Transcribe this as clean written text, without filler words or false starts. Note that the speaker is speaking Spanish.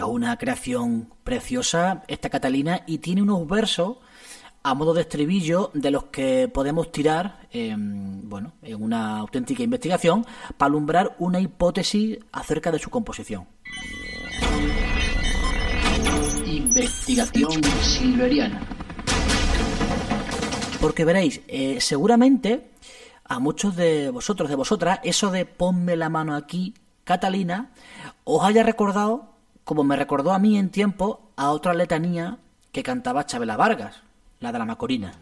Es una creación preciosa esta Catalina y tiene unos versos a modo de estribillo de los que podemos tirar en una auténtica investigación para alumbrar una hipótesis acerca de su composición. Investigación silveriana. Porque veréis, seguramente a muchos de vosotros, de vosotras, eso de ponme la mano aquí, Catalina, os haya recordado, como me recordó a mí en tiempo, a otra letanía que cantaba Chabela Vargas, la de la Macorina.